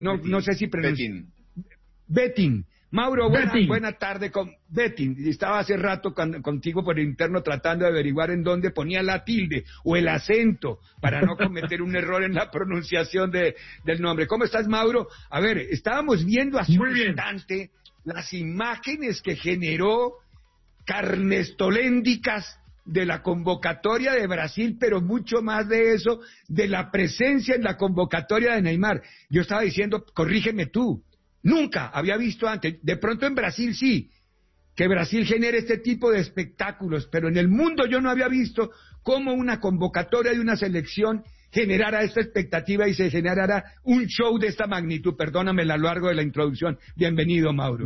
no sé si Betting. Betting. Mauro, Betting. buena tarde con Betting. Estaba hace rato contigo por interno tratando de averiguar en dónde ponía la tilde o el acento para no cometer un error en la pronunciación del nombre. ¿Cómo estás, Mauro? A ver, estábamos viendo hace un instante las imágenes que generó carnestoléndicas de la convocatoria de Brasil, pero mucho más de eso, de la presencia en la convocatoria de Neymar. Yo estaba diciendo, corrígeme tú, nunca había visto antes, de pronto en Brasil sí, que Brasil genere este tipo de espectáculos, pero en el mundo yo no había visto cómo una convocatoria de una selección generara esta expectativa y se generara un show de esta magnitud. Perdóname a lo largo de la introducción. Bienvenido, Mauro.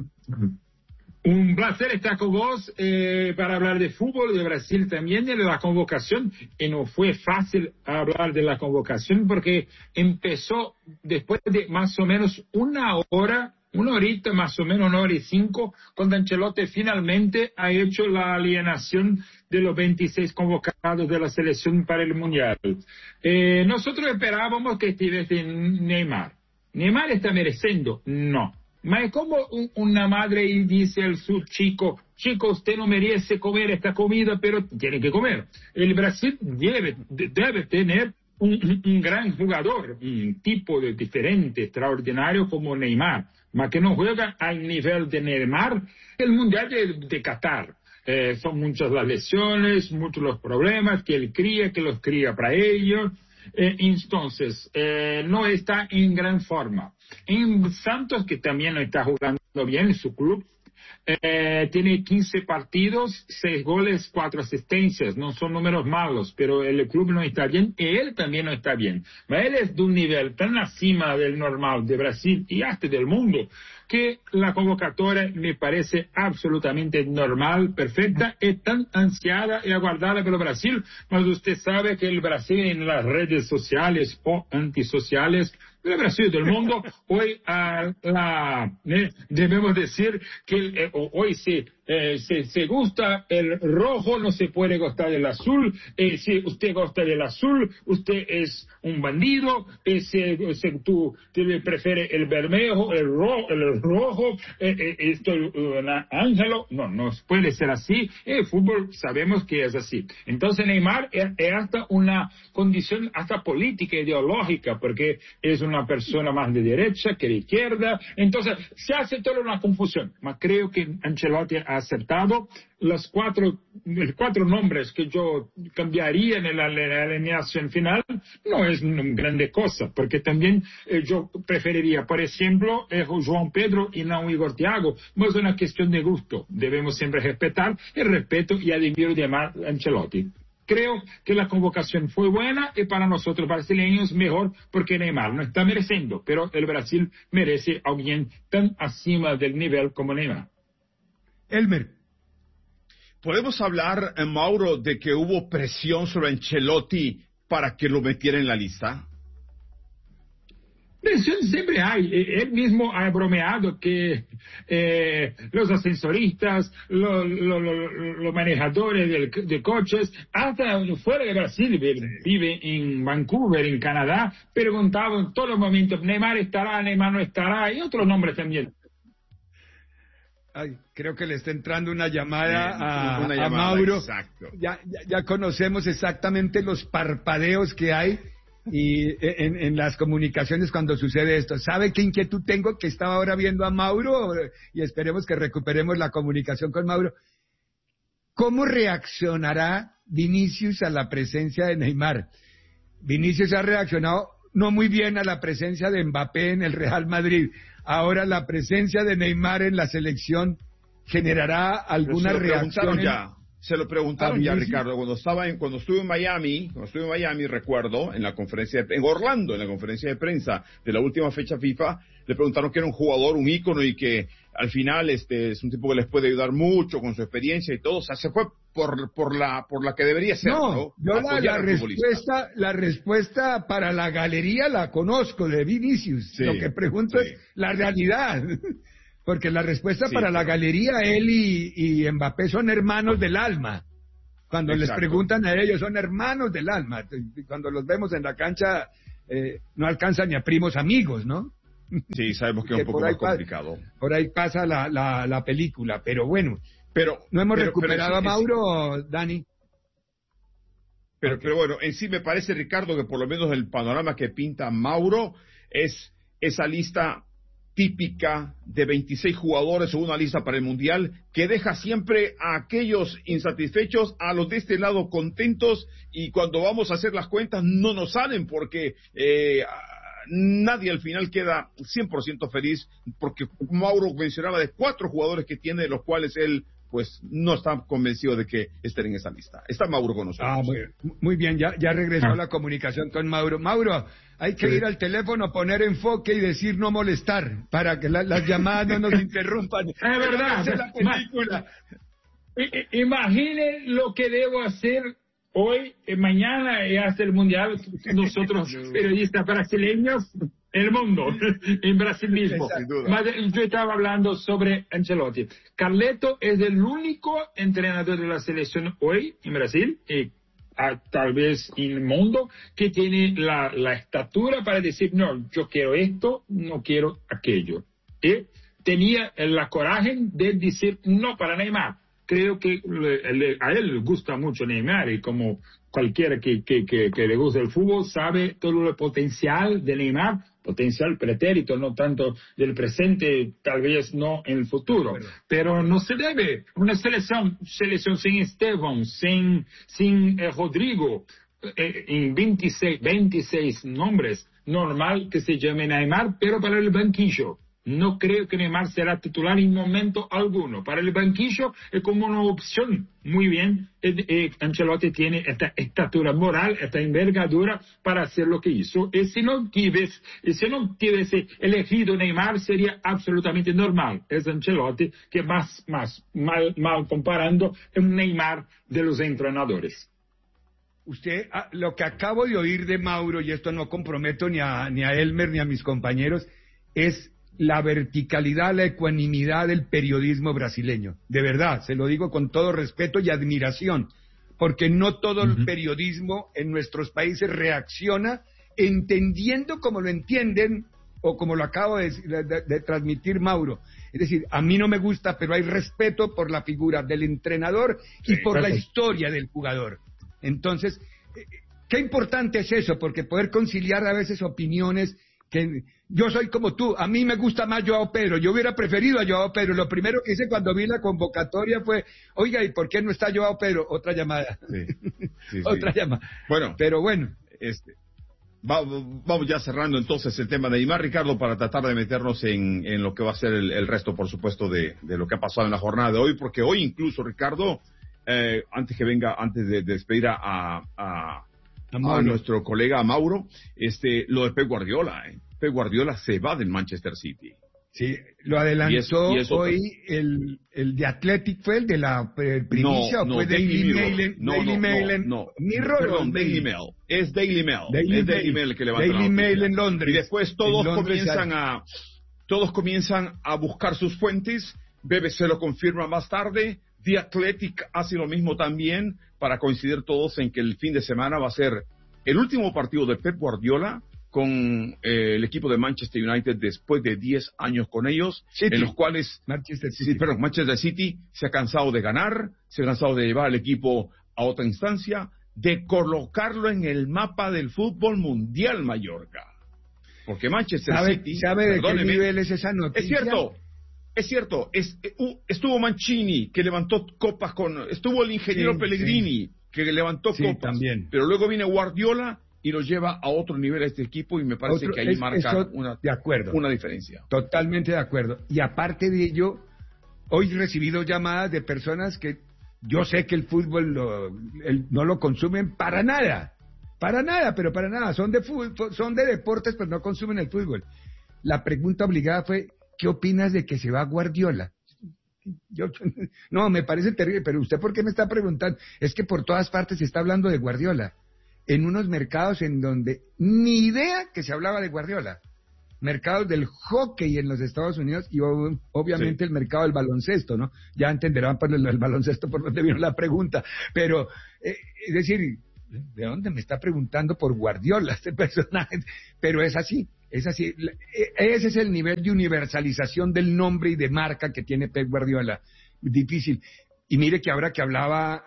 Un placer estar con vos para hablar de fútbol, de Brasil también, de la convocación. Y no fue fácil hablar de la convocación porque empezó después de más o menos una horita, más o menos 1 hora y 5, cuando Ancelotti finalmente ha hecho la alienación de los 26 convocados de la selección para el Mundial. Nosotros esperábamos que estuviese Neymar. ¿Neymar está mereciendo? No. Ma es como una madre y dice al su chico, usted no merece comer esta comida, pero tiene que comer. El Brasil debe tener un gran jugador, un tipo de diferente, extraordinario como Neymar, ma que no juega al nivel de Neymar el Mundial de Qatar. Son muchas las lesiones, muchos los problemas que los cría para ellos. Entonces, no está en gran forma. En Santos, que también no está jugando bien en su club, tiene 15 partidos, 6 goles, 4 asistencias. No son números malos, pero el club no está bien y él también no está bien. Pero él es de un nivel tan acima del normal de Brasil y hasta del mundo que la convocatoria me parece absolutamente normal, perfecta, y tan ansiada y aguardada por Brasil. Mas usted sabe que el Brasil en las redes sociales o antisociales del Brasil y del mundo, hoy debemos decir que hoy se gusta el rojo, no se puede gustar el azul. Si usted gusta del azul, usted es un bandido. Si tú prefieres el bermejo, el rojo, estoy un ángelo. No puede ser así. El fútbol sabemos que es así. Entonces Neymar es hasta una condición hasta política, ideológica, porque es una persona más de derecha que de izquierda. Entonces se hace toda una confusión. Mas creo que Ancelotti ha aceptado los cuatro nombres que yo cambiaría en la alineación final. No es una grande cosa, porque también yo preferiría, por ejemplo, João Pedro y no Igor Thiago. No es una cuestión de gusto. Debemos siempre respetar el respeto y admirar de Ancelotti. Creo que la convocación fue buena y para nosotros brasileños mejor porque Neymar no está mereciendo, pero el Brasil merece a alguien tan acima del nivel como Neymar. Elmer. ¿Podemos hablar, Mauro, de que hubo presión sobre Ancelotti para que lo metiera en la lista? Presión siempre hay. Él mismo ha bromeado que los ascensoristas, los manejadores de coches, hasta fuera de Brasil, vive en Vancouver, en Canadá, preguntaban en todos los momentos, Neymar estará, Neymar no estará, y otros nombres también. Ay, creo que le está entrando una llamada a Mauro. Exacto. Ya conocemos exactamente los parpadeos que hay y en las comunicaciones cuando sucede esto. ¿Sabe qué inquietud tengo? Que estaba ahora viendo a Mauro y esperemos que recuperemos la comunicación con Mauro. ¿Cómo reaccionará Vinicius a la presencia de Neymar? Vinicius ha reaccionado no muy bien a la presencia de Mbappé en el Real Madrid. Ahora la presencia de Neymar en la selección generará alguna reacción. Se lo preguntaron ya, Ricardo, cuando estuve en Miami, recuerdo, en Orlando, en la conferencia de prensa de la última fecha FIFA, le preguntaron que era un jugador, un ícono y que al final es un tipo que les puede ayudar mucho con su experiencia y todo. O sea, se fue por la que debería ser, ¿no? Yo la respuesta para la galería la conozco de Vinicius. Sí, lo que pregunto es la realidad. Porque la respuesta para la galería, él y Mbappé son hermanos del alma. Cuando les preguntan a ellos, son hermanos del alma. Cuando los vemos en la cancha, no alcanzan ni a primos amigos, ¿no? Sí, sabemos que es un poco más complicado. Por ahí pasa la película, pero bueno. Pero ¿no hemos recuperado a Mauro, Dani? Pero bueno, en sí me parece, Ricardo, que por lo menos el panorama que pinta Mauro es esa lista típica de 26 jugadores o una lista para el Mundial que deja siempre a aquellos insatisfechos, a los de este lado contentos, y cuando vamos a hacer las cuentas no nos salen porque nadie al final queda 100% feliz, porque Mauro mencionaba de 4 jugadores que tiene, de los cuales él pues no está convencido de que estén en esa lista. Está Mauro con nosotros. Muy bien, ya regresó la comunicación con Mauro. Mauro, hay que ir al teléfono, poner enfoque y decir no molestar, para que las llamadas no nos interrumpan. Es verdad. La película. Imaginen lo que debo hacer hoy, mañana y hasta el Mundial, nosotros periodistas brasileños, el mundo, en Brasil mismo. Yo estaba hablando sobre Ancelotti. Carleto es el único entrenador de la selección hoy en Brasil, tal vez en el mundo, que tiene la estatura para decir, no, yo quiero esto, no quiero aquello. Tenía la coraje de decir no para Neymar. Creo que a él le gusta mucho Neymar, y como cualquiera que le gusta el fútbol sabe todo el potencial de Neymar, potencial pretérito, no tanto del presente, tal vez no en el futuro. Pero no se debe. Una selección sin Esteban, sin Rodrigo, en 26 nombres, normal que se llame Neymar, pero para el banquillo. No creo que Neymar será titular en momento alguno. Para el banquillo es como una opción. Muy bien, Ancelotti tiene esta estatura moral, esta envergadura para hacer lo que hizo. Y si no tuviese elegido Neymar, sería absolutamente normal. Es Ancelotti que más mal comparando un Neymar de los entrenadores. Usted, lo que acabo de oír de Mauro, y esto no comprometo ni a Elmer ni a mis compañeros, es la verticalidad, la ecuanimidad del periodismo brasileño. De verdad, se lo digo con todo respeto y admiración, porque no todo el periodismo en nuestros países reacciona entendiendo como lo entienden o como lo acabo de transmitir Mauro. Es decir, a mí no me gusta, pero hay respeto por la figura del entrenador y por la historia del jugador. Entonces, qué importante es eso, porque poder conciliar a veces opiniones que yo soy como tú, a mí me gusta más Joao Pedro, yo hubiera preferido a Joao Pedro. Lo primero que hice cuando vi la convocatoria fue, oiga, ¿y por qué no está Joao Pedro? Otra llamada. Otra llamada. Bueno, pero bueno. Vamos ya cerrando entonces el tema de Neymar, Ricardo, para tratar de meternos en lo que va a ser el resto, por supuesto, de lo que ha pasado en la jornada de hoy, porque hoy incluso, Ricardo, antes de despedir a nuestro colega Mauro, lo de Pep Guardiola, Pep Guardiola se va del Manchester City. Sí, lo adelantó hoy el de Athletic, fue el de la primicia, o fue Daily Mail. Perdón, Daily Mail. Es Daily Mail. Es Daily Mail que levanta Daily Mail en Londres. Y después todos comienzan a buscar sus fuentes. BBC lo confirma más tarde. The Athletic hace lo mismo también, para coincidir todos en que el fin de semana va a ser el último partido de Pep Guardiola con el equipo de Manchester United después de 10 años con ellos, en los cuales Manchester City se ha cansado de ganar, se ha cansado de llevar al equipo a otra instancia, de colocarlo en el mapa del fútbol mundial, Mallorca. Porque Manchester City... ¿Sabe de qué nivel es esa noticia? Es cierto, estuvo Mancini, que levantó copas estuvo el ingeniero Pellegrini, que levantó copas, también. Pero luego viene Guardiola y lo lleva a otro nivel a este equipo, y me parece que ahí marca una diferencia. Totalmente de acuerdo. Y aparte de ello, hoy he recibido llamadas de personas que yo sé que el fútbol no lo consumen para nada, pero para nada, son de deportes, pero no consumen el fútbol. La pregunta obligada fue, ¿qué opinas de que se va Guardiola? No, me parece terrible, pero ¿usted por qué me está preguntando? Es que por todas partes se está hablando de Guardiola, en unos mercados en donde ni idea que se hablaba de Guardiola. Mercados del hockey en los Estados Unidos y obviamente el mercado del baloncesto, ¿no? Ya entenderán por el baloncesto por donde vino la pregunta, pero es decir, ¿de dónde me está preguntando por Guardiola este personaje? Pero es así. Es así, ese es el nivel de universalización del nombre y de marca que tiene Pep Guardiola. Difícil. Y mire que ahora que hablaba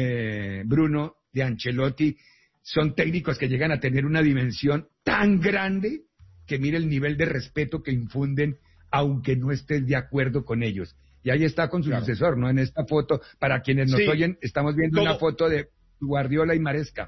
Bruno de Ancelotti, son técnicos que llegan a tener una dimensión tan grande que mire el nivel de respeto que infunden, aunque no estés de acuerdo con ellos. Y ahí está con su sucesor, ¿no? En esta foto, para quienes nos oyen, estamos viendo una foto de Guardiola y Maresca.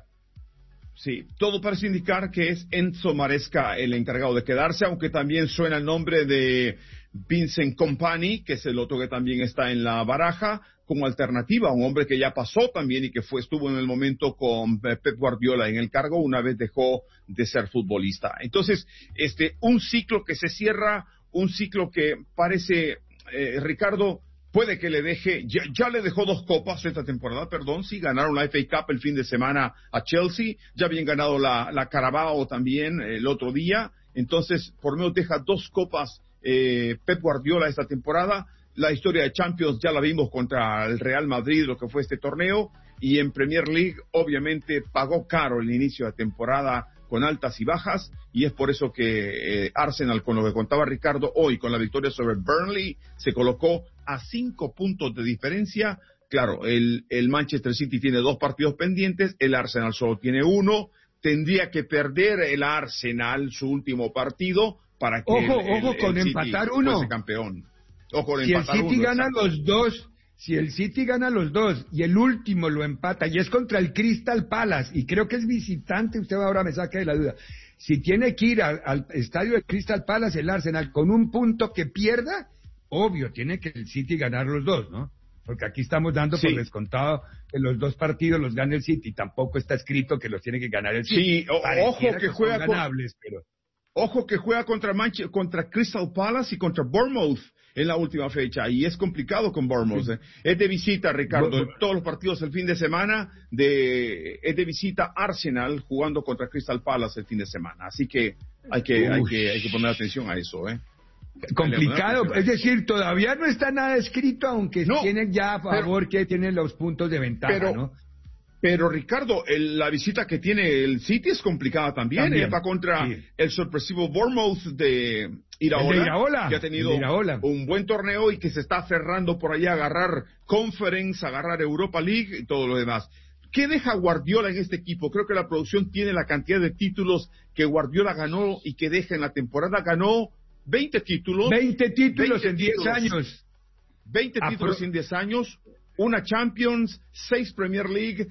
Sí, todo parece indicar que es Enzo Maresca el encargado de quedarse, aunque también suena el nombre de Vincent Kompany, que es el otro que también está en la baraja, como alternativa, un hombre que ya pasó también y que estuvo en el momento con Pep Guardiola en el cargo una vez dejó de ser futbolista. Entonces, un ciclo que se cierra, un ciclo que parece, Ricardo, puede que le deje, ya le dejó 2 copas esta temporada, sí, ganaron la FA Cup el fin de semana a Chelsea, ya habían ganado la Carabao también el otro día, entonces por lo menos deja 2 copas Pep Guardiola esta temporada. La historia de Champions ya la vimos contra el Real Madrid, lo que fue este torneo, y en Premier League obviamente pagó caro el inicio de la temporada con altas y bajas, y es por eso que Arsenal, con lo que contaba Ricardo hoy, con la victoria sobre Burnley, se colocó a 5 puntos de diferencia. Claro, el Manchester City tiene 2 partidos pendientes, el Arsenal solo tiene 1, tendría que perder el Arsenal su último partido para que ojo con City empatar 1 fuese campeón. Si el City gana los 2, si el City gana los 2 y el último lo empata y es contra el Crystal Palace y creo que es visitante, usted ahora me saca de la duda. Si tiene que ir al estadio de Crystal Palace el Arsenal con un punto que pierda, obvio tiene que el City ganar los 2, ¿no? Porque aquí estamos dando por descontado que los 2 partidos los gane el City, tampoco está escrito que los tiene que ganar el City. Sí, ojo que juega ganables, pero ojo que juega contra Crystal Palace y contra Bournemouth en la última fecha, y es complicado con Bournemouth. Es de visita, Ricardo, todos los partidos el fin de semana, es de visita Arsenal jugando contra Crystal Palace el fin de semana, así que hay que poner atención a eso, complicado, es decir, todavía no está nada escrito, aunque tienen ya a favor que tienen los puntos de ventaja, ¿no? Pero Ricardo, la visita que tiene el City es complicada también. Va contra el sorpresivo Bournemouth de Iraola, que ha tenido un buen torneo y que se está aferrando por allá a agarrar Conference, a agarrar Europa League y todo lo demás. ¿Qué deja Guardiola en este equipo? Creo que la producción tiene la cantidad de títulos que Guardiola ganó y que deja en la temporada. Ganó 20 títulos. 20 títulos en 10 años. 20 títulos en 10 años. Una Champions, 6 Premier League,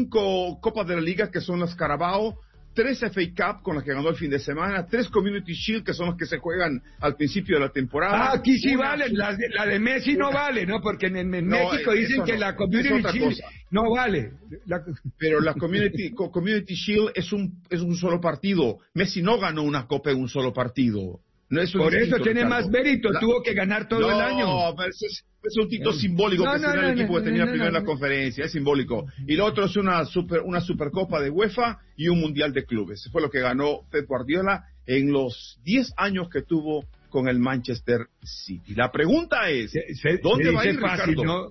5 Copas de la Liga, que son las Carabao, 3 FA Cup, con las que ganó el fin de semana, 3 Community Shield, que son las que se juegan al principio de la temporada. Aquí sí valen, la de Messi no vale, ¿no? Porque en México dicen que la Community Shield no vale. Pero la Community Shield es un solo partido. Messi no ganó una Copa en un solo partido. No es por eso tiene más mérito, tuvo que ganar todo el año. No, pero es un título simbólico que será el equipo que tenía primero en la conferencia, es simbólico. Y lo otro es una Supercopa de UEFA y un Mundial de Clubes. Fue lo que ganó Pep Guardiola en los 10 años que tuvo con el Manchester City. La pregunta es, ¿dónde va a ir Ricardo?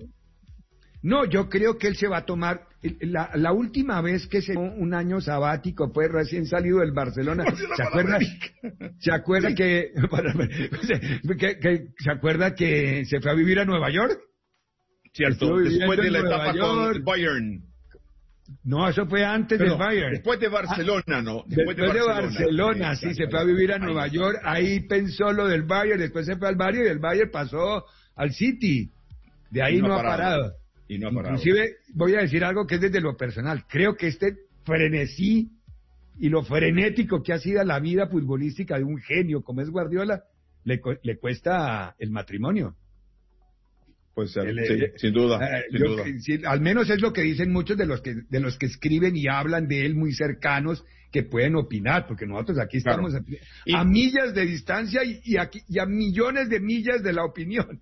No, yo creo que él se va a tomar la última vez que se un año sabático, pues recién salido del Barcelona. ¿Se acuerda que se acuerda que se fue a vivir a Nueva York? Cierto, después de la etapa con el Bayern. No, eso fue antes del Bayern. Después de Barcelona, ¿no? Después de Barcelona, sí, se fue a vivir a Nueva York. Ahí pensó lo del Bayern, después se fue al Bayern y el Bayern pasó al City. De ahí no ha parado. Inclusive voy a decir algo que es desde lo personal. Creo que este frenesí y lo frenético que ha sido la vida futbolística de un genio como es Guardiola le cuesta el matrimonio. Pues sí, sin duda. Al menos es lo que dicen muchos de los que escriben y hablan de él muy cercanos, que pueden opinar, porque nosotros aquí estamos a millas de distancia y a millones de millas de la opinión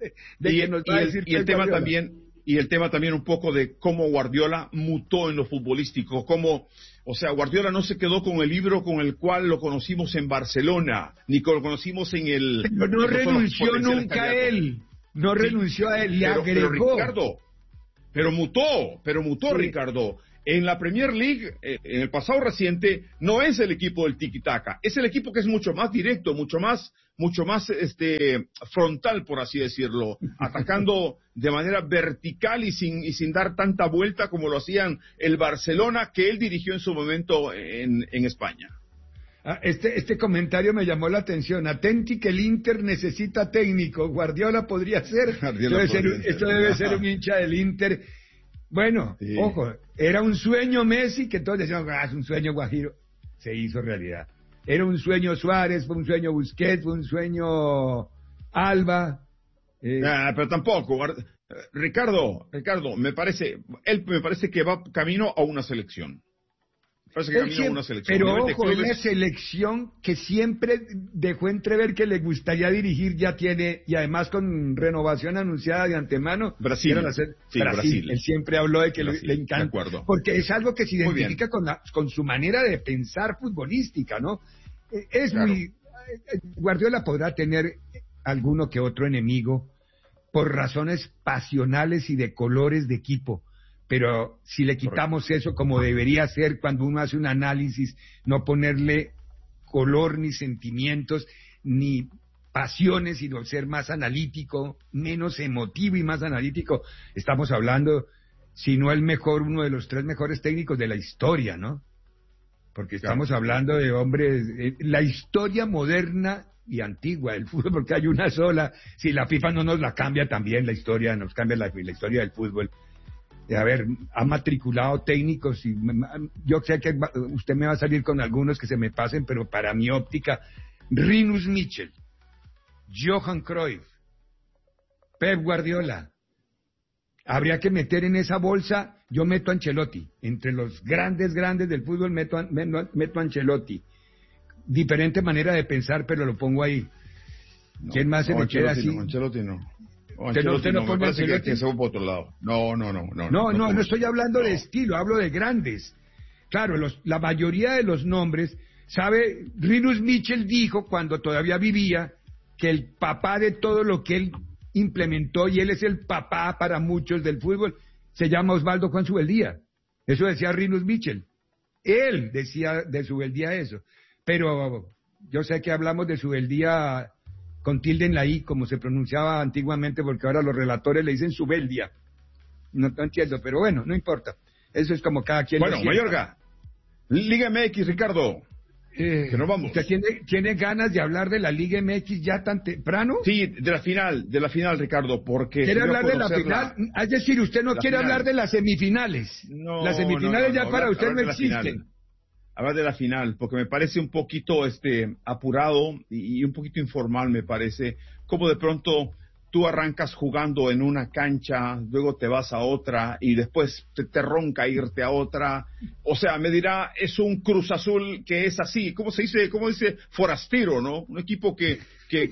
Y el tema también un poco de cómo Guardiola mutó en lo futbolístico, Guardiola no se quedó con el libro con el cual lo conocimos en Barcelona, ni lo conocimos en el... Pero no renunció nunca a él, renunció a él, le agregó. Pero mutó, sí. Ricardo. en la Premier League, en el pasado reciente, no es el equipo del tiki-taka, es el equipo que es mucho más directo, mucho más frontal, por así decirlo, atacando de manera vertical y sin dar tanta vuelta como lo hacían el Barcelona que él dirigió en su momento en España. Este comentario me llamó la atención. Atenti que el Inter necesita técnico. Guardiola podría ser. Esto debe ser un hincha del Inter. Bueno, sí. Ojo, era un sueño Messi, que todos decían, es un sueño Guajiro. Se hizo realidad. Era un sueño Suárez, fue un sueño Busquets, fue un sueño Alba. Pero tampoco. Ricardo, me parece que va camino a una selección. Pero ojo, es la selección que siempre dejó entrever que le gustaría dirigir, ya tiene, y además con renovación anunciada de antemano. Brasil. Brasil. Él siempre habló de que le encanta. Porque es algo que se identifica con su manera de pensar futbolística, ¿no? Guardiola podrá tener alguno que otro enemigo por razones pasionales y de colores de equipo. Pero si le quitamos eso, como debería ser cuando uno hace un análisis, no ponerle color ni sentimientos ni pasiones, sino ser más analítico, menos emotivo y más analítico, estamos hablando, si no el mejor, uno de los 3 mejores técnicos de la historia, ¿no? Porque estamos hablando de hombres, la historia moderna y antigua del fútbol, porque hay una sola, si la FIFA no nos la cambia también, la historia nos cambia la historia del fútbol. A ver, ha matriculado técnicos y yo sé que usted me va a salir con algunos que se me pasen, pero para mi óptica, Rinus Michel, Johan Cruyff, Pep Guardiola. Habría que meter en esa bolsa, yo meto a Ancelotti, entre los grandes del fútbol meto a Ancelotti. Diferente manera de pensar, pero lo pongo ahí. ¿Quién más se me queda así? Ancelotti no. Usted no me parece que se va por otro lado. No estoy hablando de estilo, hablo de grandes. Claro, la mayoría de los nombres, ¿sabe? Rinus Michel dijo cuando todavía vivía que el papá de todo lo que él implementó, y él es el papá para muchos del fútbol, se llama Osvaldo Juan Zubeldía. Eso decía Rinus Michel. Él decía de Zubeldía eso. Pero yo sé que hablamos de Zubeldía con tilde en la I, como se pronunciaba antiguamente, porque ahora los relatores le dicen Zubeldia. No entiendo, pero bueno, no importa. Eso es como cada quien. Bueno, Mayorga, Liga MX, Ricardo, que nos vamos. ¿Usted tiene ganas de hablar de la Liga MX ya tan temprano? Sí, de la final, Ricardo, porque... ¿Quiere hablar de la final? Es decir, usted no quiere hablar de las semifinales. No, las semifinales ya para usted no existen. Hablar de la final, porque me parece un poquito apurado y un poquito informal, me parece, como de pronto tú arrancas jugando en una cancha, luego te vas a otra y después te ronca irte a otra. O sea, me dirá, es un Cruz Azul que es así, ¿cómo dice? Forastero, ¿no? Un equipo que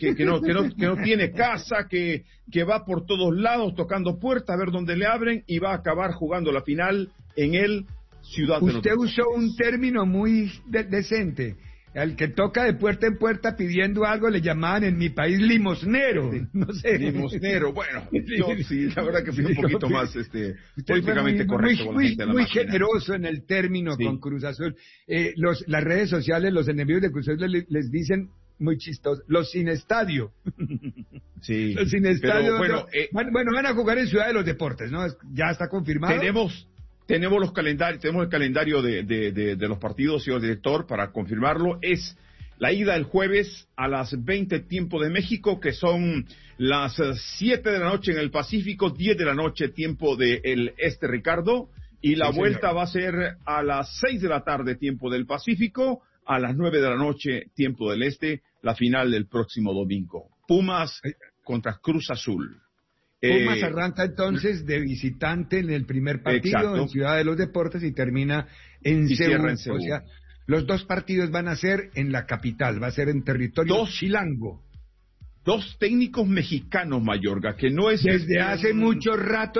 no tiene casa, que va por todos lados tocando puertas a ver dónde le abren y va a acabar jugando la final en el Ciudad de los Usted usó un término muy decente. Al que toca de puerta en puerta pidiendo algo le llamaban en mi país limosnero. No sé. Limosnero, bueno, yo sí, la verdad que fui un poquito más políticamente correcto con la gente de la muy máquina. Generoso en el término con Cruz Azul. Las redes sociales, los enemigos de Cruz Azul les dicen muy chistosos, los sin estadio. Sí. Los sin estadio. Bueno, van a jugar en Ciudad de los Deportes, ¿no? Ya está confirmado. Tenemos el calendario de los partidos, señor director, para confirmarlo. Es la ida el jueves a las 20 tiempo de México, que son las 7 de la noche en el Pacífico, 10 de la noche tiempo del este, Ricardo, y la vuelta va a ser a las 6 de la tarde tiempo del Pacífico, a las 9 de la noche tiempo del este, la final del próximo domingo. Pumas contra Cruz Azul. Pumas arranca entonces de visitante en el primer partido en Ciudad de los Deportes y termina en Seúl. O sea, los 2 partidos van a ser en la capital, va a ser en territorio chilango. 2 técnicos mexicanos, Mayorga, que no es... Desde hace mucho rato,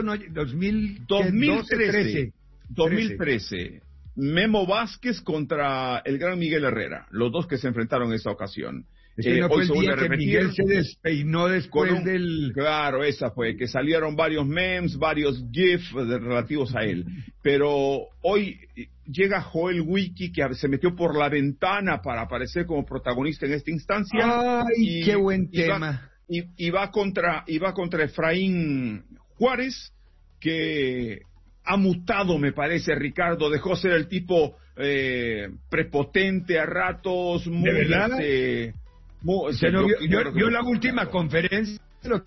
2013. Memo Vázquez contra el gran Miguel Herrera, los 2 que se enfrentaron en esa ocasión. Ese no fue el día que Miguel se despeinó después del... Claro, esa fue, que salieron varios memes, varios GIFs relativos a él. Pero hoy llega Joel Wiki, que se metió por la ventana para aparecer como protagonista en esta instancia. ¡Ay, qué buen tema! Y va contra Efraín Juárez, que ha mutado, me parece, Ricardo. Dejó ser el tipo prepotente a ratos. ¿De verdad? Vio la última conferencia,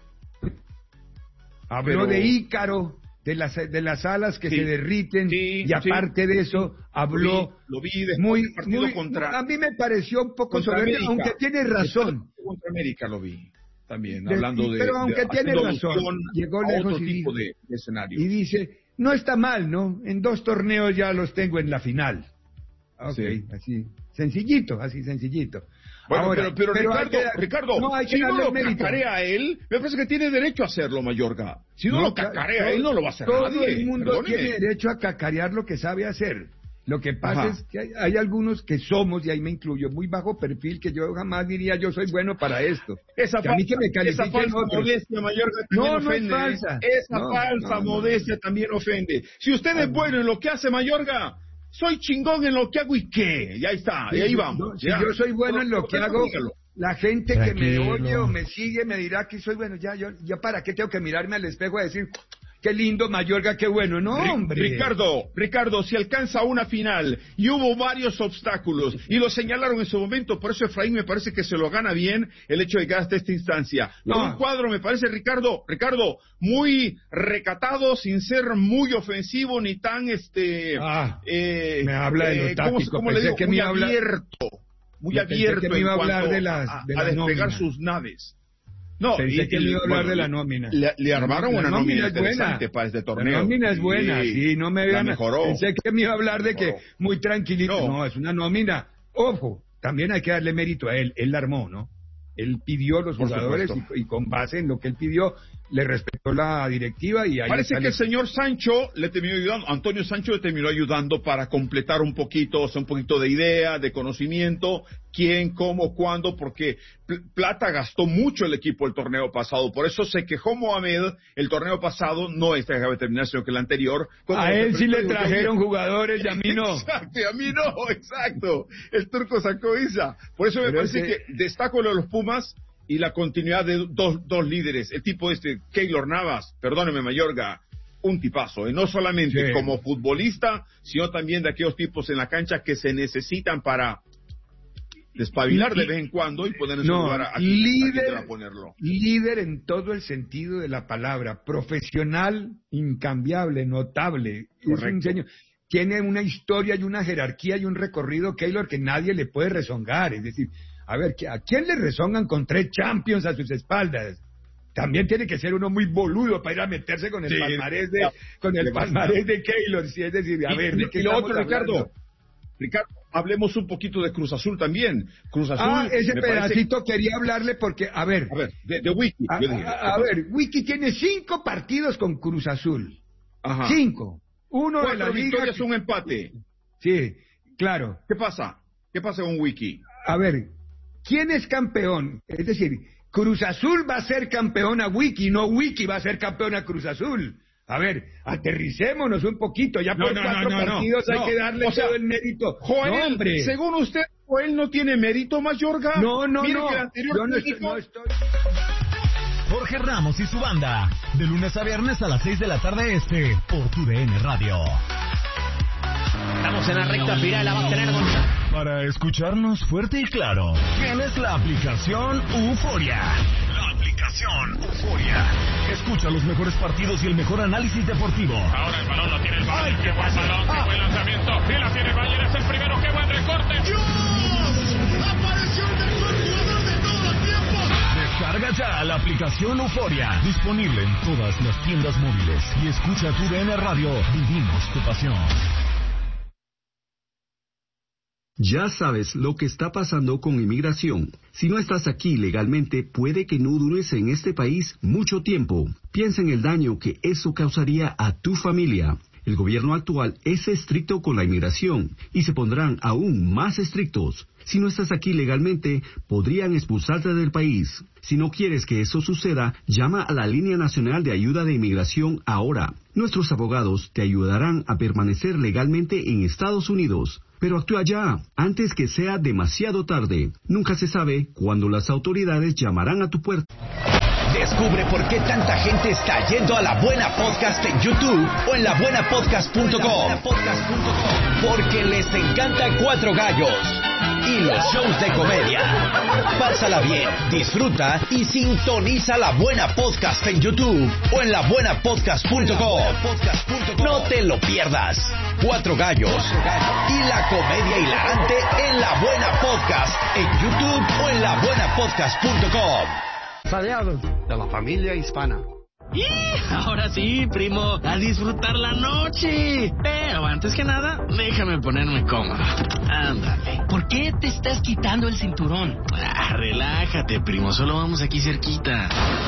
habló de Ícaro, de las alas que se derriten, y aparte de eso habló lo vi después del partido contra... A mí me pareció un poco soberbio, aunque tiene razón. Contra América lo vi también, hablando pero aunque tiene razón, llegó lejos otro tipo de escenario. Y dice, no está mal, ¿no? En 2 torneos ya los tengo en la final. Así, sencillito. Bueno, ahora, pero Ricardo, no, si no lo cacarea a él, me parece que tiene derecho a hacerlo, Mayorga. Si no lo cacarea a él, no lo va a hacer todo nadie. Todo el mundo tiene derecho a cacarear lo que sabe hacer. Lo que pasa es que hay algunos que somos, y ahí me incluyo, muy bajo perfil, que yo jamás diría yo soy bueno para esto. Esa falsa modestia, Mayorga, también ofende. No es falsa. Esa falsa modestia también ofende. Si usted es bueno en lo que hace, Mayorga, soy chingón en lo que hago y qué. Y ahí está, y ahí vamos. Si yo soy bueno en lo que hago, la gente que me oye o me sigue me dirá que soy bueno. Ya para qué tengo que mirarme al espejo y decir, qué lindo Mayorga, qué bueno. No, hombre. Ricardo, si alcanza una final y hubo varios obstáculos y lo señalaron en su momento, por eso Efraín me parece que se lo gana bien el hecho de que hasta esta instancia. Un cuadro me parece, Ricardo, muy recatado, sin ser muy ofensivo ni tan me habla de lo táctico. ¿Cómo le digo? Muy abierto que me iba a hablar de a desplegar sus naves. No, pensé que me iba a hablar de la nómina. Le armaron una nómina interesante para este torneo. La nómina es buena, sí, no me vean. Mejoró. Pensé que me iba a hablar de que muy tranquilito. No, es una nómina. Ojo, también hay que darle mérito a él. Él la armó, ¿no? Él pidió los jugadores y con base en lo que él pidió, le respetó la directiva y ahí parece que el señor Sancho le terminó ayudando, Antonio Sancho le terminó ayudando para completar un poquito de idea, de conocimiento, quién, cómo, cuándo, porque plata gastó mucho el equipo el torneo pasado, por eso se quejó Mohamed el torneo pasado, no este acaba de terminar, sino que el anterior. A él sí le trajeron jugadores y a mí no. Exacto, a mí no, exacto. El turco sacó esa. Por eso me parece que destaco lo de los Pumas y la continuidad de dos líderes. El tipo Keylor Navas, perdóneme Mayorga, un tipazo, no solamente como futbolista, sino también de aquellos tipos en la cancha que se necesitan para despabilar de vez en cuando y poder ayudar a quien ponerlo. Líder en todo el sentido de la palabra, profesional, incambiable, notable. Es un genio. Tiene una historia y una jerarquía y un recorrido, Keylor, que nadie le puede rezongar. Es decir, a ver, ¿a quién le rezongan con 3 Champions a sus espaldas? También tiene que ser uno muy boludo para ir a meterse con el palmarés de Keylor. Sí, es decir, a ver, ¿de qué estamos hablando? Ricardo, hablemos un poquito de Cruz Azul también. Cruz Azul. Ese pedacito quería hablarle porque, a ver, de Wiki. Wiki tiene 5 partidos con Cruz Azul. 5. 1 de la liga. 4 victorias, un empate. Sí, claro. ¿Qué pasa con Wiki? A ver, ¿quién es campeón? Es decir, Cruz Azul va a ser campeón a Wiki, no Wiki va a ser campeón a Cruz Azul. A ver, aterricémonos un poquito, ya por 4 partidos hay que darle todo el mérito. Joel, según usted, Joel no tiene mérito, Mayorga. No. Que el anterior no estoy. Jorge Ramos y su banda, de lunes a viernes a las 6 de la tarde por TUDN Radio. Estamos en la recta final, la va a tener Gonzalo. Para escucharnos fuerte y claro, tienes la aplicación Euforia. La aplicación Euforia. Escucha los mejores partidos y el mejor análisis deportivo. Ahora el balón lo tiene el Bayern. Qué buen balón, qué buen lanzamiento. Y la tiene el Bayern, es el primero, qué buen recorte. ¡Dios! ¡Apareció el mejor jugador de todos los tiempos! Descarga ya la aplicación Euforia. Disponible en todas las tiendas móviles. Y escucha TUDN Radio. Vivimos tu pasión. Ya sabes lo que está pasando con inmigración. Si no estás aquí legalmente, puede que no dures en este país mucho tiempo. Piensa en el daño que eso causaría a tu familia. El gobierno actual es estricto con la inmigración y se pondrán aún más estrictos. Si no estás aquí legalmente, podrían expulsarte del país. Si no quieres que eso suceda, llama a la Línea Nacional de Ayuda de Inmigración ahora. Nuestros abogados te ayudarán a permanecer legalmente en Estados Unidos. Pero actúa ya, antes que sea demasiado tarde. Nunca se sabe cuándo las autoridades llamarán a tu puerta. Descubre por qué tanta gente está yendo a La Buena Podcast en YouTube o en labuenapodcast.com. Porque les encanta Cuatro Gallos y los shows de comedia. Pásala bien, disfruta y sintoniza La Buena Podcast en YouTube o en labuenapodcast.com. No te lo pierdas. Cuatro Gallos y la comedia hilarante en La Buena Podcast en YouTube o en labuenapodcast.com. Sadeados de la familia hispana. ¡Y! Ahora sí, primo, a disfrutar la noche. Pero antes que nada, déjame ponerme cómodo. Ándale. ¿Por qué te estás quitando el cinturón? Relájate, primo, solo vamos aquí cerquita.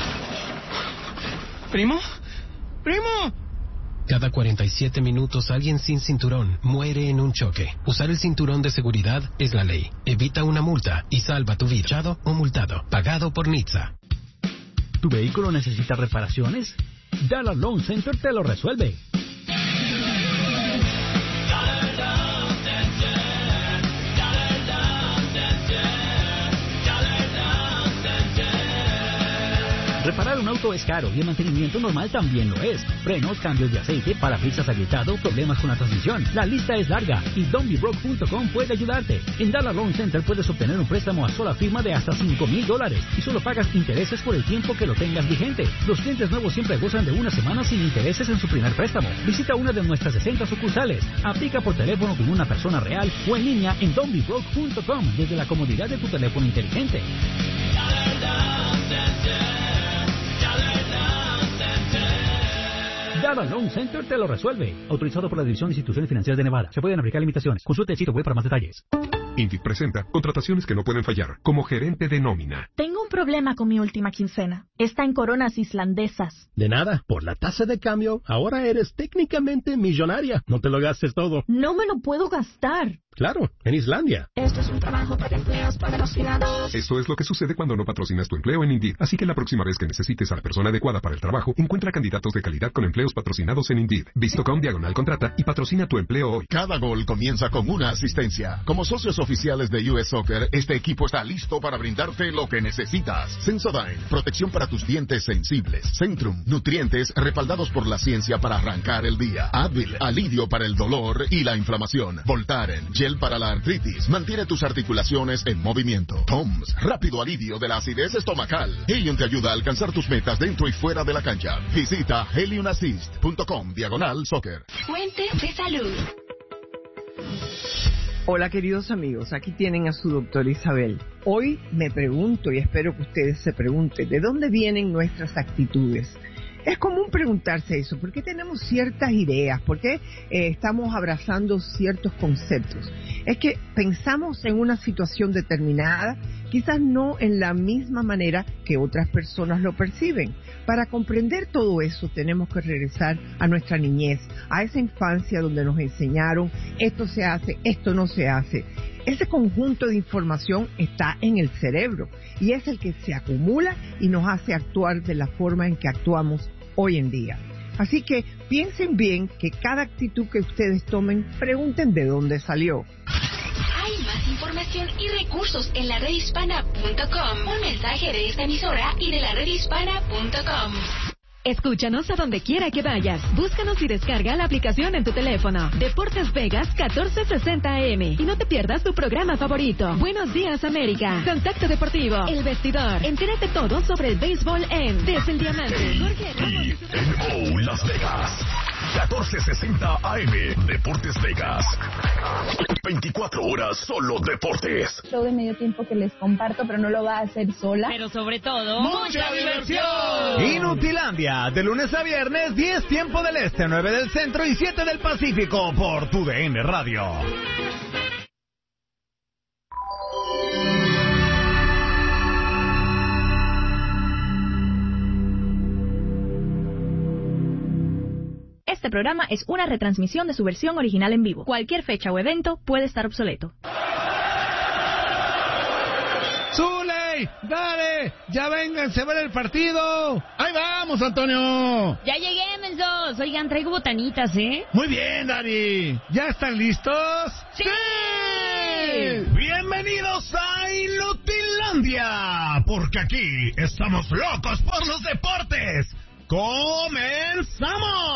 ¿Primo? ¡Primo! Cada 47 minutos alguien sin cinturón muere en un choque. Usar el cinturón de seguridad es la ley. Evita una multa y salva tu vida. Chado o multado. Pagado por NHTSA. ¿Tu vehículo necesita reparaciones? Dollar Loan Center te lo resuelve. Reparar un auto es caro y el mantenimiento normal también lo es. Frenos, cambios de aceite, parabrisas agrietado, problemas con la transmisión. La lista es larga y Don'tBeBroke.com puede ayudarte. En Dollar Loan Center puedes obtener un préstamo a sola firma de hasta $5,000 y solo pagas intereses por el tiempo que lo tengas vigente. Los clientes nuevos siempre gozan de una semana sin intereses en su primer préstamo. Visita una de nuestras 60 sucursales. Aplica por teléfono con una persona real o en línea en Don'tBeBroke.com desde la comodidad de tu teléfono inteligente. Dollar Loan Center te lo resuelve. Autorizado por la División de Instituciones Financieras de Nevada. Se pueden aplicar limitaciones. Consulte el sitio web para más detalles. Indeed presenta contrataciones que no pueden fallar, como gerente de nómina. Tengo un problema con mi última quincena. Está en coronas islandesas. De nada, por la tasa de cambio, ahora eres técnicamente millonaria. No te lo gastes todo. No me lo puedo gastar. Claro, en Islandia. Esto es un trabajo para empleados patrocinados. Esto es lo que sucede cuando no patrocinas tu empleo en Indeed. Así que la próxima vez que necesites a la persona adecuada para el trabajo, encuentra candidatos de calidad con empleos patrocinados en Indeed. Visto.com/contrata y patrocina tu empleo hoy. Cada gol comienza con una asistencia. Como socios oficiales de US Soccer, este equipo está listo para brindarte lo que necesitas. Sensodyne, protección para tus dientes sensibles. Centrum, nutrientes respaldados por la ciencia para arrancar el día. Advil, alivio para el dolor y la inflamación. Voltaren, gel para la artritis, mantiene tus articulaciones en movimiento. Toms, rápido alivio de la acidez estomacal. Helium te ayuda a alcanzar tus metas dentro y fuera de la cancha. Visita heliumassist.com/soccer. Fuentes de salud. Hola queridos amigos, aquí tienen a su doctora Isabel. Hoy me pregunto y espero que ustedes se pregunten, ¿de dónde vienen nuestras actitudes? Es común preguntarse eso, ¿por qué tenemos ciertas ideas? ¿Por qué estamos abrazando ciertos conceptos? Es que pensamos en una situación determinada, quizás no en la misma manera que otras personas lo perciben. Para comprender todo eso tenemos que regresar a nuestra niñez, a esa infancia donde nos enseñaron esto se hace, esto no se hace. Ese conjunto de información está en el cerebro y es el que se acumula y nos hace actuar de la forma en que actuamos hoy en día. Así que piensen bien que cada actitud que ustedes tomen, pregunten de dónde salió. Hay más información y recursos en la redhispana.com. Un mensaje de esta emisora y de la redhispana.com. Escúchanos a donde quiera que vayas. Búscanos y descarga la aplicación en tu teléfono. Deportes Vegas 1460 AM. Y no te pierdas tu programa favorito. Buenos Días América. Contacto Deportivo. El Vestidor. Entérate todo sobre el béisbol en Desde el Diamante. Jorge Ramos. TNO Las Vegas. 1460 AM. Deportes Vegas. 24 horas solo deportes. Show de medio tiempo que les comparto, pero no lo va a hacer sola. Pero sobre todo, ¡mucha diversión! Inutilandia, de lunes a viernes, 10 tiempo del este, 9 del centro y 7 del Pacífico por TUDN Radio. Este programa es una retransmisión de su versión original en vivo. Cualquier fecha o evento puede estar obsoleto. ¡Zuley! ¡Dale! ¡Ya vénganse a ver el partido! ¡Ahí vamos, Antonio! Ya llegué, mensos. Oigan, traigo botanitas, ¿eh? Muy bien, Dari. ¿Ya están listos? ¡Sí! Bienvenidos a Inutilandia, porque aquí estamos locos por los deportes. ¡Comenzamos!